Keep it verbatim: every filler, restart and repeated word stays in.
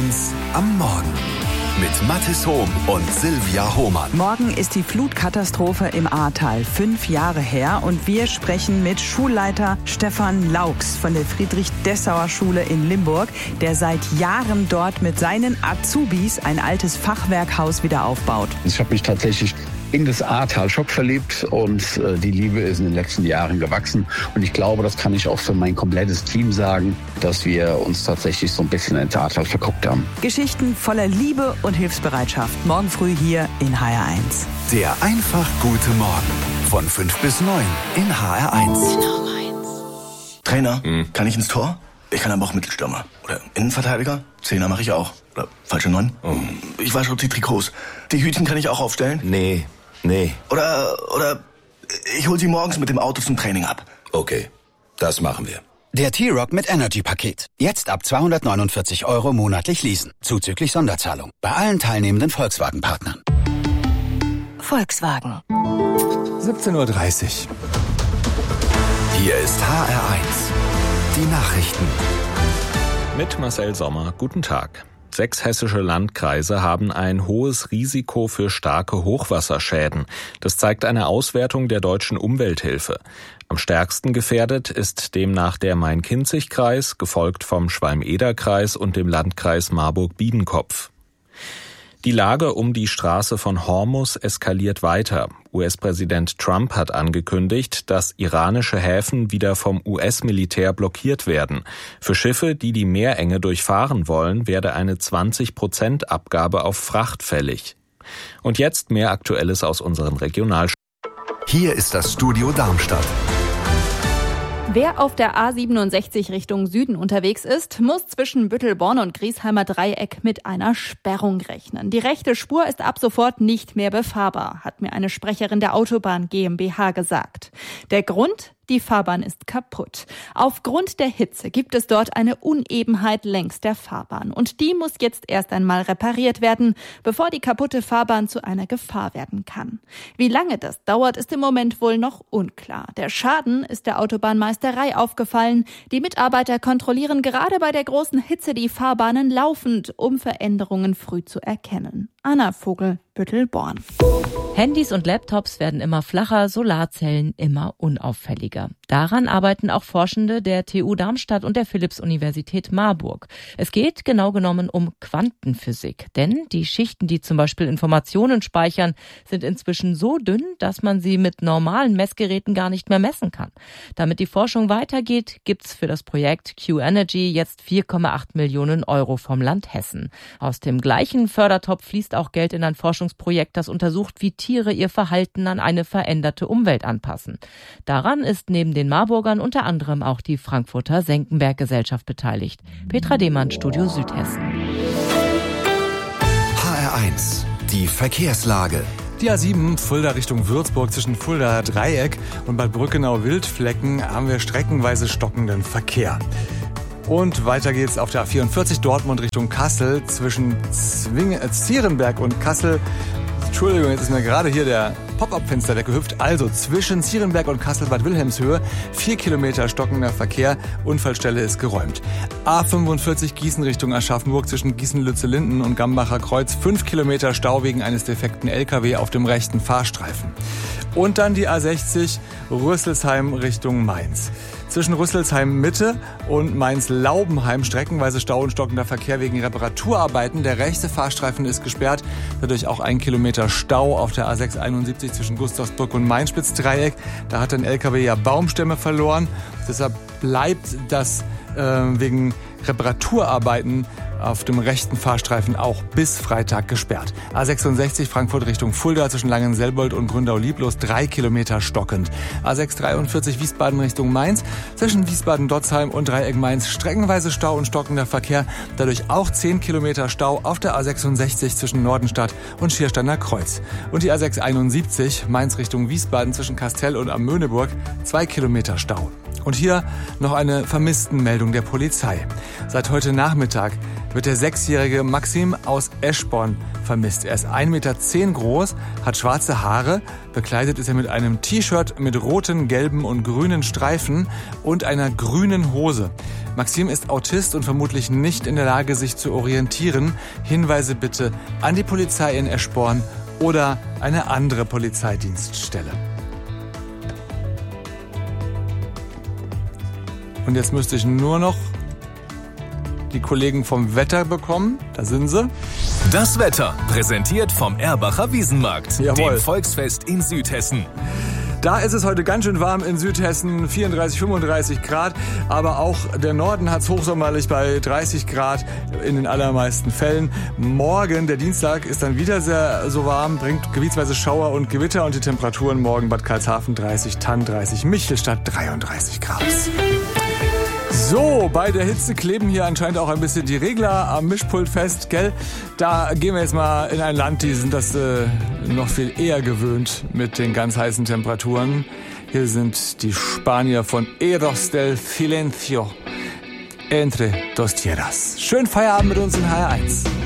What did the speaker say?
eins am Morgen mit Mathis Hohm und Silvia Hohmann. Morgen ist die Flutkatastrophe im Ahrtal fünf Jahre her und wir sprechen mit Schulleiter Stefan Laux von der Friedrich-Dessauer-Schule in Limburg, der seit Jahren dort mit seinen Azubis ein altes Fachwerkhaus wieder aufbaut. Ich habe mich tatsächlich in das Ahrtal Schock verliebt und äh, die Liebe ist in den letzten Jahren gewachsen. Und ich glaube, das kann ich auch für mein komplettes Team sagen, dass wir uns tatsächlich so ein bisschen ins Ahrtal verguckt haben. Geschichten voller Liebe und Hilfsbereitschaft. Morgen früh hier in H R eins. Der einfach gute Morgen von fünf bis neun in H R eins. Trainer, hm. kann ich ins Tor? Ich kann aber auch Mittelstürmer. Oder Innenverteidiger? Zehner mache ich auch. Oder falsche Neun? Oh. Ich wasche die Trikots. Die Hütchen kann ich auch aufstellen? Nee, nee. Oder, oder ich hol sie morgens mit dem Auto zum Training ab. Okay, das machen wir. Der T-Rock mit Energy-Paket. Jetzt ab zweihundertneunundvierzig Euro monatlich leasen. Zuzüglich Sonderzahlung. Bei allen teilnehmenden Volkswagen-Partnern. Volkswagen. siebzehn Uhr dreißig. Hier ist H R eins. Die Nachrichten. Mit Marcel Sommer, guten Tag. Sechs hessische Landkreise haben ein hohes Risiko für starke Hochwasserschäden. Das zeigt eine Auswertung der Deutschen Umwelthilfe. Am stärksten gefährdet ist demnach der Main-Kinzig-Kreis, gefolgt vom Schwalm-Eder-Kreis und dem Landkreis Marburg-Biedenkopf. Die Lage um die Straße von Hormuz eskaliert weiter. U S-Präsident Trump hat angekündigt, dass iranische Häfen wieder vom U S-Militär blockiert werden. Für Schiffe, die die Meerenge durchfahren wollen, werde eine zwanzig Prozent Abgabe auf Fracht fällig. Und jetzt mehr Aktuelles aus unseren Regionalstaaten. Hier ist das Studio Darmstadt. Wer auf der A siebenundsechzig Richtung Süden unterwegs ist, muss zwischen Büttelborn und Griesheimer Dreieck mit einer Sperrung rechnen. Die rechte Spur ist ab sofort nicht mehr befahrbar, hat mir eine Sprecherin der Autobahn GmbH gesagt. Der Grund? Die Fahrbahn ist kaputt. Aufgrund der Hitze gibt es dort eine Unebenheit längs der Fahrbahn. Und die muss jetzt erst einmal repariert werden, bevor die kaputte Fahrbahn zu einer Gefahr werden kann. Wie lange das dauert, ist im Moment wohl noch unklar. Der Schaden ist der Autobahnmeisterei aufgefallen. Die Mitarbeiter kontrollieren gerade bei der großen Hitze die Fahrbahnen laufend, um Veränderungen früh zu erkennen. Anna Vogel, Büttelborn. Handys und Laptops werden immer flacher, Solarzellen immer unauffälliger. Daran arbeiten auch Forschende der T U Darmstadt und der Philipps-Universität Marburg. Es geht genau genommen um Quantenphysik. Denn die Schichten, die zum Beispiel Informationen speichern, sind inzwischen so dünn, dass man sie mit normalen Messgeräten gar nicht mehr messen kann. Damit die Forschung weitergeht, gibt's für das Projekt Q-Energy jetzt vier Komma acht Millionen Euro vom Land Hessen. Aus dem gleichen Fördertopf fließt auch Geld in ein Forschungsprojekt, das untersucht, wie Tiere ihr Verhalten an eine veränderte Umwelt anpassen. Daran ist neben den Marburgern unter anderem auch die Frankfurter Senckenberg-Gesellschaft beteiligt. Petra Demann, Studio Südhessen. H R eins, die Verkehrslage. Die A sieben, Fulda Richtung Würzburg zwischen Fulda Dreieck und Bad Brückenau-Wildflecken haben wir streckenweise stockenden Verkehr. Und weiter geht's auf der A vierundvierzig Dortmund Richtung Kassel zwischen Zwing- äh, Zierenberg und Kassel. Entschuldigung, jetzt ist mir gerade hier der Pop-up-Fenster weggehüpft. Also zwischen Zierenberg und Kassel-Bad Wilhelmshöhe vier Kilometer stockender Verkehr. Unfallstelle ist geräumt. A fünfundvierzig Gießen Richtung Aschaffenburg zwischen Gießen-Lützellinden und Gambacher Kreuz. fünf Kilometer Stau wegen eines defekten L K W auf dem rechten Fahrstreifen. Und dann die A sechzig Rüsselsheim Richtung Mainz. Zwischen Rüsselsheim Mitte und Mainz-Laubenheim streckenweise Stau und stockender Verkehr wegen Reparaturarbeiten. Der rechte Fahrstreifen ist gesperrt, dadurch auch ein Kilometer Stau auf der A sechshunderteinundsiebzig zwischen Gustavsbrück und Mainspitz-Dreieck. Da hat ein L K W ja Baumstämme verloren. Deshalb bleibt das äh, wegen Reparaturarbeiten auf dem rechten Fahrstreifen auch bis Freitag gesperrt. A sechsundsechzig Frankfurt Richtung Fulda zwischen Langenselbold und Gründau-Lieblos drei Kilometer stockend. A sechshundertdreiundvierzig Wiesbaden Richtung Mainz zwischen Wiesbaden-Dotzheim und Dreieck Mainz streckenweise Stau und stockender Verkehr. Dadurch auch zehn Kilometer Stau auf der A sechsundsechzig zwischen Nordenstadt und Schiersteiner Kreuz. Und die A sechshunderteinundsiebzig Mainz Richtung Wiesbaden zwischen Kastel und am Möhneburg zwei Kilometer Stau. Und hier noch eine Vermisstenmeldung der Polizei. Seit heute Nachmittag wird der sechsjährige Maxim aus Eschborn vermisst. Er ist ein Meter zehn groß, hat schwarze Haare, bekleidet ist er mit einem T-Shirt mit roten, gelben und grünen Streifen und einer grünen Hose. Maxim ist Autist und vermutlich nicht in der Lage, sich zu orientieren. Hinweise bitte an die Polizei in Eschborn oder eine andere Polizeidienststelle. Und jetzt müsste ich nur noch die Kollegen vom Wetter bekommen. Da sind sie. Das Wetter, präsentiert vom Erbacher Wiesenmarkt, Jawohl. dem Volksfest in Südhessen. Da ist es heute ganz schön warm in Südhessen, vierunddreißig, fünfunddreißig Grad. Aber auch der Norden hat es hochsommerlich bei dreißig Grad in den allermeisten Fällen. Morgen, der Dienstag, ist dann wieder sehr so warm, bringt gebietsweise Schauer und Gewitter. Und die Temperaturen morgen Bad Karlshafen dreißig, Thann dreißig, Michelstadt dreiunddreißig Grad. So, bei der Hitze kleben hier anscheinend auch ein bisschen die Regler am Mischpult fest, gell? Da gehen wir jetzt mal in ein Land, die sind das äh, noch viel eher gewöhnt mit den ganz heißen Temperaturen. Hier sind die Spanier von Eros del Silencio, Entre dos Tierras. Schönen Feierabend mit uns in H R eins.